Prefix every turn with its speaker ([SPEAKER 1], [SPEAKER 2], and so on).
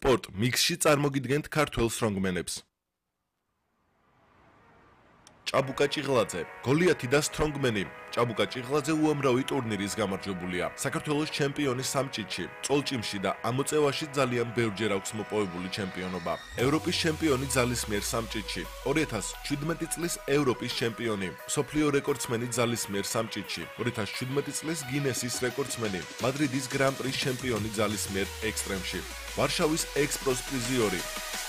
[SPEAKER 1] სპორტ მიქსში წარმოგიდგენთ ქართველ სტრონგმენებს. ჭაბუკა ჭიღლაძე, გოლიათი და სტრონგმენი. ჭაბუკა ჭიღლაძე უამრავი ტურნირის გამარჯვებულია. საქართველოს ჩემპიონი სამჭიდში, წოლჭიმში და ამოწევაში ძალიან ბევრჯერ აქვს მოპოვებული ჩემპიონობა. ევროპის ჩემპიონი ძალისმიერ სამჭიდში, 2017 წლის ევროპის ჩემპიონი, მსოფლიო რეკორდსმენი ძალისმიერ სამჭიდში, 2017 წლის გინესის რეკორდსმენი, მადრიდის გრან-პრის ჩემპიონი ძალისმიერ ექსტრემში, ვარშავის ექსპროს პრიზიორი.